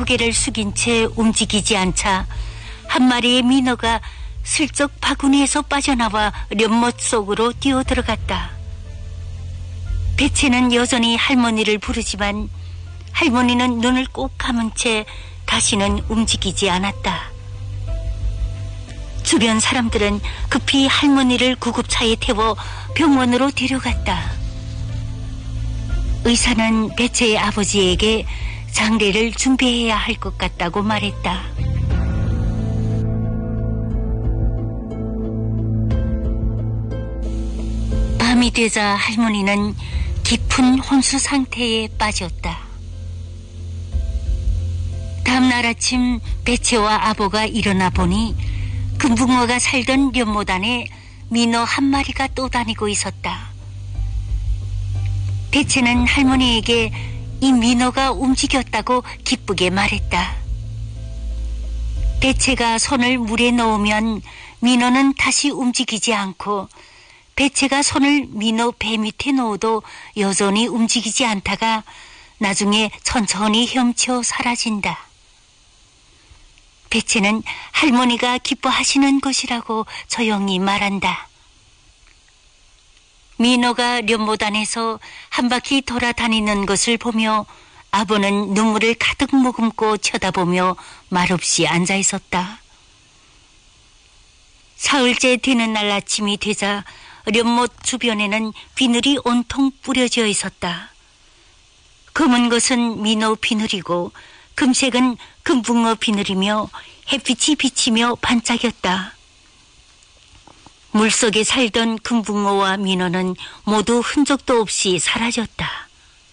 고개를 숙인 채 움직이지 않자 한 마리의 민어가 슬쩍 바구니에서 빠져나와 연못 속으로 뛰어들어갔다. 배채는 여전히 할머니를 부르지만 할머니는 눈을 꼭 감은 채 다시는 움직이지 않았다. 주변 사람들은 급히 할머니를 구급차에 태워 병원으로 데려갔다. 의사는 배채의 아버지에게 장례를 준비해야 할 것 같다고 말했다. 밤이 되자 할머니는 깊은 혼수 상태에 빠졌다. 다음날 아침 배채와 아버가 일어나 보니 금붕어가 살던 연못 안에 민어 한 마리가 떠다니고 있었다. 배채는 할머니에게 이 민어가 움직였다고 기쁘게 말했다. 배채가 손을 물에 넣으면 민어는 다시 움직이지 않고 배채가 손을 민어 배 밑에 넣어도 여전히 움직이지 않다가 나중에 천천히 헤엄쳐 사라진다. 배채는 할머니가 기뻐하시는 것이라고 조용히 말한다. 민어가 연못 안에서 한 바퀴 돌아다니는 것을 보며 아버는 눈물을 가득 머금고 쳐다보며 말없이 앉아 있었다. 사흘째 되는 날 아침이 되자 연못 주변에는 비늘이 온통 뿌려져 있었다. 검은 것은 민어 비늘이고 금색은 금붕어 비늘이며 햇빛이 비치며 반짝였다. 물속에 살던 금붕어와 민어는 모두 흔적도 없이 사라졌다.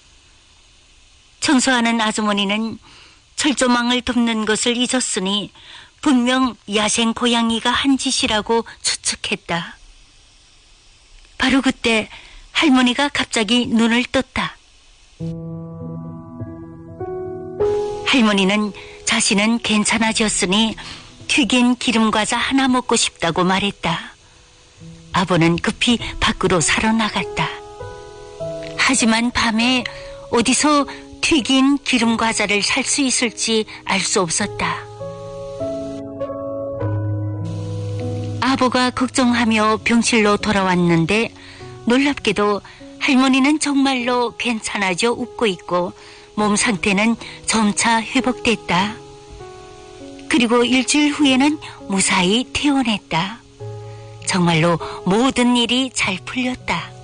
청소하는 아주머니는 철조망을 덮는 것을 잊었으니 분명 야생 고양이가 한 짓이라고 추측했다. 바로 그때 할머니가 갑자기 눈을 떴다. 할머니는 자신은 괜찮아졌으니 튀긴 기름과자 하나 먹고 싶다고 말했다. 아버는 급히 밖으로 사러 나갔다. 하지만 밤에 어디서 튀긴 기름과자를 살 수 있을지 알 수 없었다. 아버가 걱정하며 병실로 돌아왔는데 놀랍게도 할머니는 정말로 괜찮아져 웃고 있고 몸 상태는 점차 회복됐다. 그리고 일주일 후에는 무사히 퇴원했다. 정말로 모든 일이 잘 풀렸다.